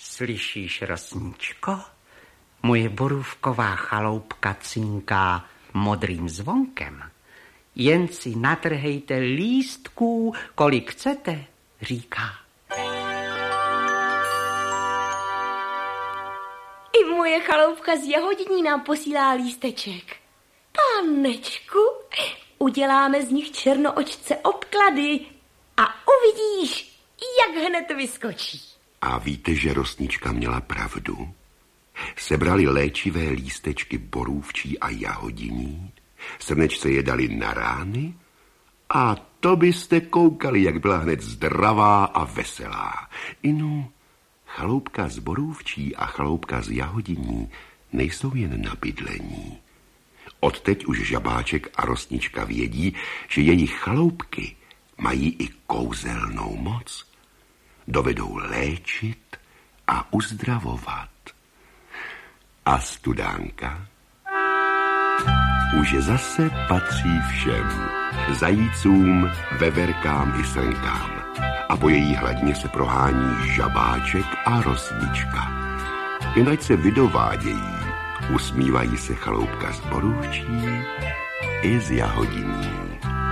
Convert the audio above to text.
Slyšíš, rosničko? Moje borůvková chaloupka cinká modrým zvonkem. Jen si natrhejte lístků, kolik chcete, říká. I moje chaloupka z Jahodiní nám posílá lísteček. Panečku, uděláme z nich černoočce obklady a uvidíš, jak hned vyskočí. A víte, že rosnička měla pravdu? Sebrali léčivé lístečky borůvčí a jahodiní, srnečce je dali na rány a to byste koukali, jak byla hned zdravá a veselá. Inu, chaloupka z borůvčí a chaloupka z jahodiní nejsou jen na bydlení. Odteď už žabáček a rosnička vědí, že jejich chaloupky mají i kouzelnou moc. Dovedou léčit a uzdravovat. A studánka už zase patří všem. Zajícům, veverkám i srnkám. A po její hladině se prohání žabáček a rosnička. Jen ať se vydovádějí, usmívají se chaloupka z borůvčí i z jahodiní.